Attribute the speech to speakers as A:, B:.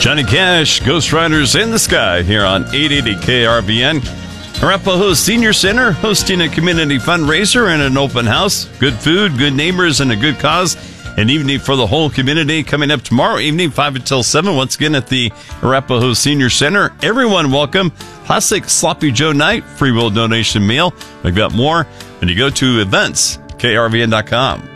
A: Johnny Cash, Ghost Riders in the Sky here on 880 KRVN. Arapahoe Senior Center hosting a community fundraiser and an open house. Good food, good neighbors, and a good cause. An evening for the whole community coming up tomorrow evening, 5 until 7, once again at the Arapahoe Senior Center. Everyone welcome. Classic Sloppy Joe night, free will donation meal. We've got more when you go to events, krvn.com.